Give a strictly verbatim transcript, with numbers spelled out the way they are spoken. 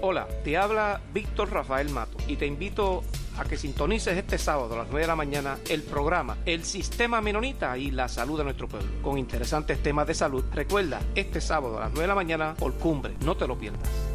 Hola, te habla Víctor Rafael Mato y te invito a que sintonices este sábado a las nueve de la mañana el programa El Sistema Menonita y la Salud de Nuestro Pueblo, con interesantes temas de salud. Recuerda, este sábado a las nueve de la mañana por Cumbre, no te lo pierdas.